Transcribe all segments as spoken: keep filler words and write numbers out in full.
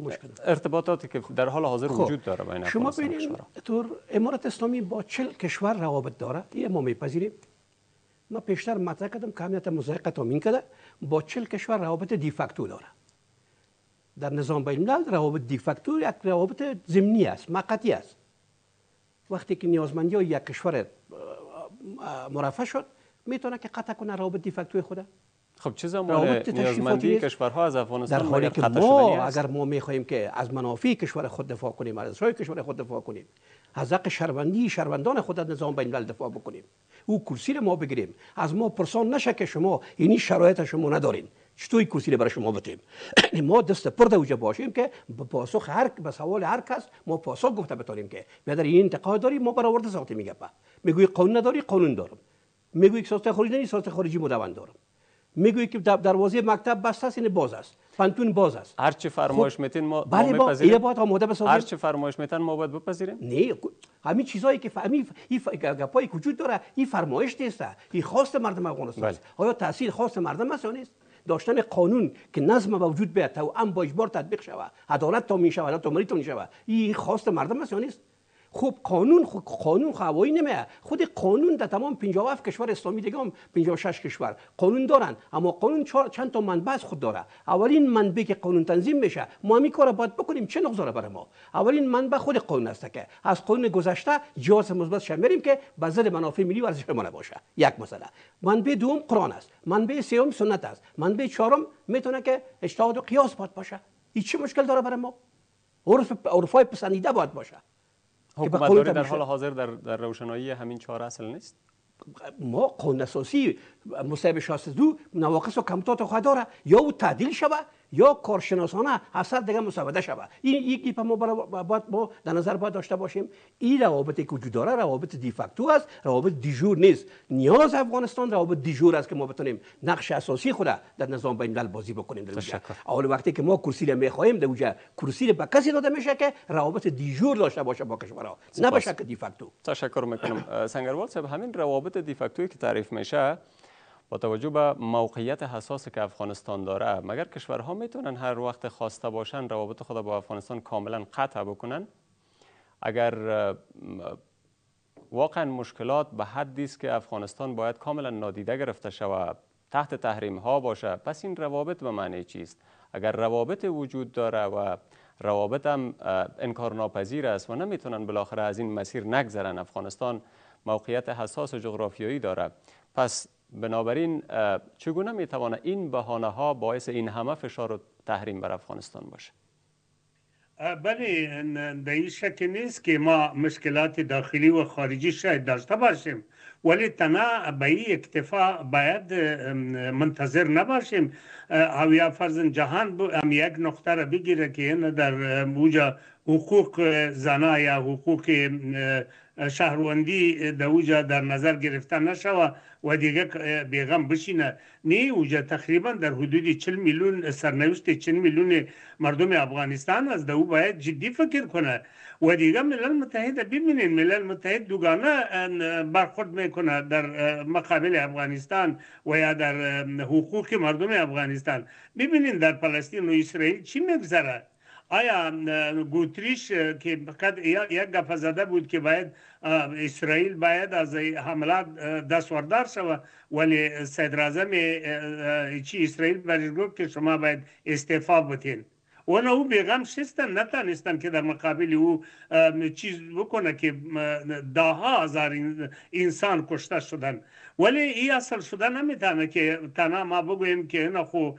مشکل ارتباطاتی که در حال حاضر خب. وجود داره بین شما افغانستان و ببینید کشورها. طور امارات اسلامی با چل کشور روابط داره، این ما میپذیریم. ما پیشتر مطرح کردم که اهمیت مضایقه تامین کرده، با چل کشور روابط دیفکتو داره. در نظام بین الملل روابط دیفکتو یک روابط ضمنی است، موقتی است. وقتی که نیازمندی های یک کشور مرفع شد، میتونه که قطع کنه روابط دیفکتوی خوده. خب چه زمان نیازمندی کشورها از افغانستان در حالی که ما اگر ما میخواهیم که از منافع کشور خود دفاع کنیم، از رای کشور خود دفاع کنیم، از حق شهروندی شهروندان خود از نظام بین الملل دفاع بکنیم، او کرسی رو ما بگیریم، از ما پرسان نشه که شما اینی شرایط شما ندارین، چطوری کرسی رو برای شما بدیم؟ ما دست پرده اوجه باشیم که به پاسخ هر به سوال هر کس ما پاسخ گفته بتونیم که بیادر این انتقاد داری، ما برآورده ساخته میگه با میگوی قانون نداری، قانون دارم. میگوی که سیاست خارجی نداری، سیاست خارجی مدون دارم. میگویی که دروازه مکتب بسته است، این باز است، پانتون باز است. هر چی فرمایش میتین ما بله ما میپذیریم. با باید آماده بسازیم. هر چی فرمایش میتن ما باید بپذیریم. نه همین چیزایی که همین این گپایی وجود داره، این فرمایش نیست، این خواست مردم افغانستان است. آیا تاثیر خواست مردم است یا نیست؟ داشتن قانون که نظم وجود بیاد تا ام با اجبار تطبیق شود، عدالت تامین شود، عدالت تامین شود، این خواست مردم است یا نیست؟ خب قانون خب قانون هوایی نمیه. خود قانون در تمام پنجاه و هفت کشور اسلامی دیگه هم پنجاه و شش کشور قانون دارن، اما قانون چند تا منبع خود داره. اولین منبع که قانون تنظیم میشه، ما همین کارو باید بکنیم. چه نگذاره برای ما؟ اولین منبع خود قانون است که از قانون گذشته جواز مثبت شمیریم که به ضد منافع ملی و ارزش ما نباشه. یک مسئله. منبع دوم قرآن است، منبع سوم سنت است، منبع چهارم میتونه که اجتهاد و قیاس باید باشه. این چه مشکل داره برای ما؟ عرف عرفای پسندیده باید باشه. حکومتداری در حال حاضر در, در روشنایی همین چهار اصل نیست؟ ما قانون اساسی مصوبه شصت و دو نواقص و کمبودات خود داره، یا او تعدیل شود یا کارشناسانه اثر دیگه مسوده شود. این یکی ما باید ما در نظر باید داشته باشیم. این روابطی که وجود داره روابط دیفکتو است، روابط دیجور نیست. نیاز افغانستان روابط دیجور است که ما بتونیم نقش اساسی خود در نظام بین الملل بازی بکنیم. در اونجا اول وقتی که ما کرسی رو میخواهیم، در اونجا کرسی رو به کسی داده میشه که روابط دیجور داشته باشه با کشورها، نه به شکل دیفکتو. تشکر میکنم. سنگروال صاحب، همین روابط دیفکتویی که تعریف میشه با توجه به موقعیت حساسی که افغانستان داره، مگر کشورها میتونن هر وقت خواسته باشن روابط خود با افغانستان کاملا قطع بکنن؟ اگر واقعا مشکلات به حدی است که افغانستان باید کاملا نادیده گرفته شود، تحت تحریم ها باشه، پس این روابط به معنی چیست؟ اگر روابط وجود داره و روابط هم انکارناپذیر است و نمیتونن بالاخره از این مسیر نگذرن، افغانستان موقعیت حساس و جغرافیایی داره، پس بنابراین چگونه میتواند این بهانه ها باعث این همه فشار و تحریم بر افغانستان باشه؟ بله، در این شک نیست که ما مشکلات داخلی و خارجی شاید داشته باشیم، ولی تنها به این اکتفا باید منتظر نباشیم. او یا فرضاً جهان هم یک نقطه را بگیره که این در اوجا حقوق زنا یا حقوق شهروندی در اوجا در نظر گرفته نشوه و دیگه بیغم بشینه. نه، اوجا تقریبا در حدود چهل میلیون سرنوشت چهل میلیون مردم افغانستان از او باید جدی فکر کنه و دیگه ملل متحد ببینین، ملل متحد دوگانه برخورد میکنه در مقابل افغانستان و یا در حقوق مردم افغانستان. ببینین در فلسطین و اسرائیل چی میگذره. آیا گوتریش که فقط یک گپ زده بود که باید اسرائیل باید از حملات دستوردار شود، ولی صدر اعظم چی اسرائیل برش گفت که شما باید استعفا بدین. اونا او بیغم شستن، نتانستن که در مقابل او چیز بکنه که داها هزار انسان کشته شدن. ولی این اصل شده نمیتونه که تنها ما بگوییم که اینا خو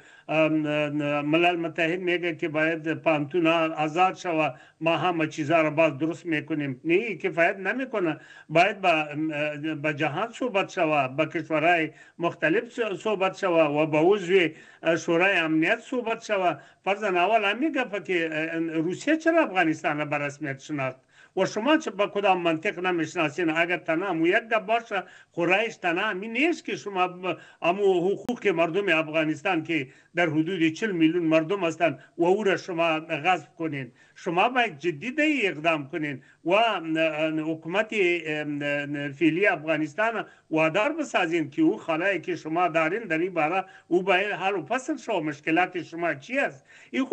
ملل متحد میگه که باید پانتون آزاد شوه، ما همه چیزها را باز درست میکنیم. نه، کفایت نمیکنه. باید با جهان صحبت شوه، با کشورهای مختلف صحبت شوه و با عضو شورای امنیت صحبت شوه. فرضاً اول همین گفته که روسیه چرا افغانستان را به رسمیت شناخت و شما چه با کدام منطق نمیشناسین؟ اگر تنها امو یک گپ باشه، خورایش تنها همین نیست که شما امو حقوق مردم افغانستان که در حدود چهل میلیون مردم هستند و او را شما غصب کنین. شما باید جدی دی اقدام کنین و حکومت فعلی افغانستان وادار بسازین که او خلایی که شما دارین در این باره او باید حل و فصل شو. مشکلات شما چی است؟